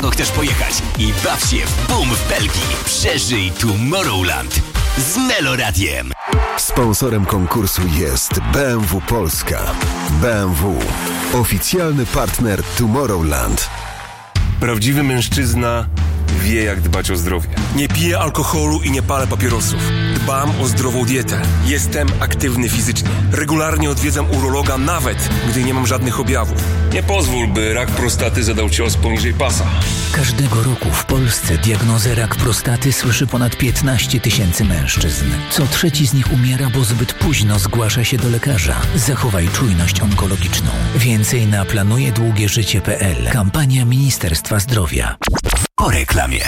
daleko chcesz pojechać i baw się w boom w Belgii. Przeżyj Tomorrowland z Meloradiem. Sponsorem konkursu jest BMW Polska. BMW. Oficjalny partner Tomorrowland. Prawdziwy mężczyzna wie, jak dbać o zdrowie. Nie piję alkoholu i nie palę papierosów. Dbam o zdrową dietę. Jestem aktywny fizycznie. Regularnie odwiedzam urologa, nawet gdy nie mam żadnych objawów. Nie pozwól, by rak prostaty zadał cios poniżej pasa. Każdego roku w Polsce diagnozę rak prostaty słyszy ponad 15 000 mężczyzn. Co trzeci z nich umiera, bo zbyt późno zgłasza się do lekarza. Zachowaj czujność onkologiczną. Więcej na planujedługieżycie.pl. Kampania Ministerstwa Zdrowia. Po reklamie.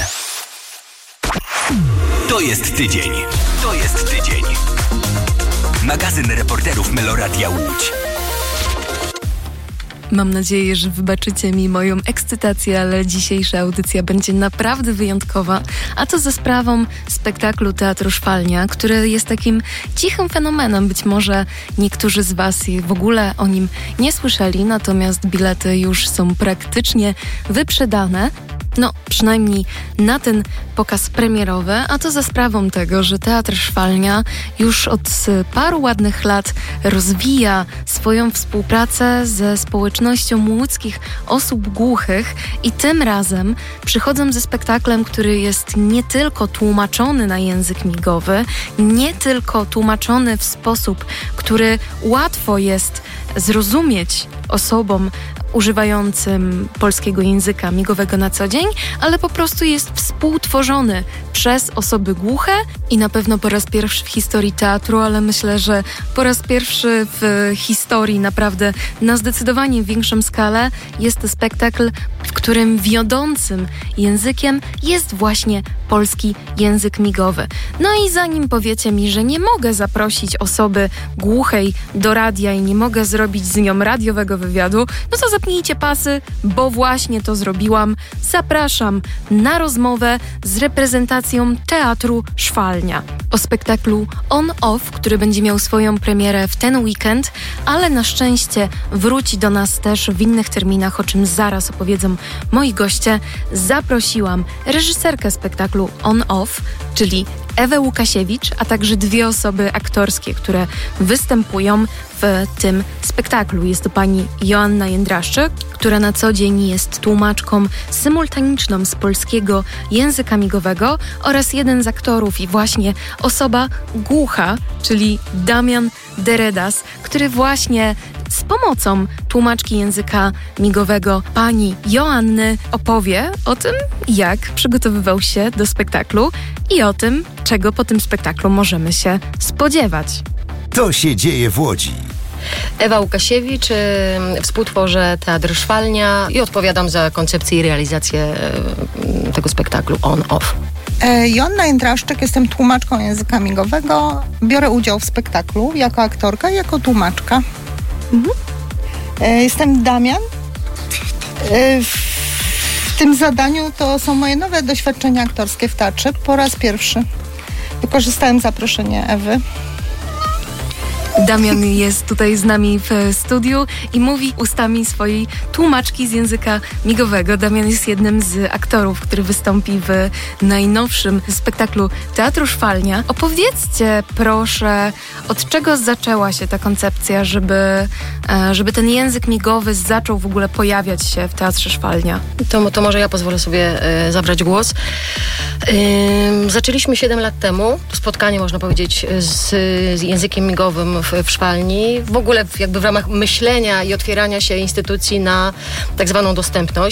To jest tydzień. To jest tydzień. Magazyn reporterów Meloradia Łódź. Mam nadzieję, że wybaczycie mi moją ekscytację, ale dzisiejsza audycja będzie naprawdę wyjątkowa, a to za sprawą spektaklu Teatru Szwalnia, który jest takim cichym fenomenem. Być może niektórzy z Was w ogóle o nim nie słyszeli, natomiast bilety już są praktycznie wyprzedane. No, przynajmniej na ten pokaz premierowy, a to za sprawą tego, że Teatr Szwalnia już od paru ładnych lat rozwija swoją współpracę ze społecznością łódzkich osób głuchych i tym razem przychodzą ze spektaklem, który jest nie tylko tłumaczony na język migowy, nie tylko tłumaczony w sposób, który łatwo jest zrozumieć osobom używającym polskiego języka migowego na co dzień, ale po prostu jest współtworzony przez osoby głuche i na pewno po raz pierwszy w historii teatru, ale myślę, że po raz pierwszy w historii naprawdę na zdecydowanie większą skalę jest to spektakl, w którym wiodącym językiem jest właśnie polski język migowy. No i zanim powiecie mi, że nie mogę zaprosić osoby głuchej do radia i nie mogę zrobić z nią radiowego wywiadu, no to zapnijcie pasy, bo właśnie to zrobiłam. Zapraszam na rozmowę z reprezentacją Teatru Szwalnia o spektaklu On-Off, który będzie miał swoją premierę w ten weekend, ale na szczęście wróci do nas też w innych terminach, o czym zaraz opowiedzą moi goście. Zaprosiłam reżyserkę spektaklu On-Off, czyli Ewę Łukasiewicz, a także dwie osoby aktorskie, które występują w tym spektaklu. Jest to pani Joanna Jędraszczyk, która na co dzień jest tłumaczką symultaniczną z polskiego języka migowego, oraz jeden z aktorów i właśnie osoba głucha, czyli Damian Deredas, który właśnie z pomocą tłumaczki języka migowego pani Joanny opowie o tym, jak przygotowywał się do spektaklu i o tym, czego po tym spektaklu możemy się spodziewać. To się dzieje w Łodzi. Ewa Łukasiewicz, współtworzę Teatr Szwalnia i odpowiadam za koncepcję i realizację tego spektaklu On-Off. Joanna Jędraszczyk, jestem tłumaczką języka migowego. Biorę udział w spektaklu jako aktorka i jako tłumaczka. Jestem Damian. W tym zadaniu to są moje nowe doświadczenia aktorskie w teatrze. Po raz pierwszy wykorzystałem zaproszenie Ewy. Damian jest tutaj z nami w studiu i mówi ustami swojej tłumaczki z języka migowego. Damian jest jednym z aktorów, który wystąpi w najnowszym spektaklu Teatru Szwalnia. Opowiedzcie proszę, od czego zaczęła się ta koncepcja, żeby ten język migowy zaczął w ogóle pojawiać się w Teatrze Szwalnia? To może ja pozwolę sobie zabrać głos. Zaczęliśmy 7 lat temu spotkanie, można powiedzieć, z językiem migowym w Szwalni. W ogóle jakby w ramach myślenia i otwierania się instytucji na tak zwaną dostępność.